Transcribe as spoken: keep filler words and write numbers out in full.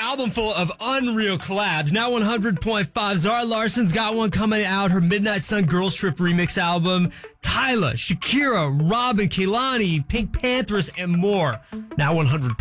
album full of unreal collabs. Now one hundred point five. Zara Larson's got one coming out. Her Midnight Sun Girls Trip remix album. Tyla, Shakira, Robin, Kehlani, Pink Panthers, and more. Now one hundred.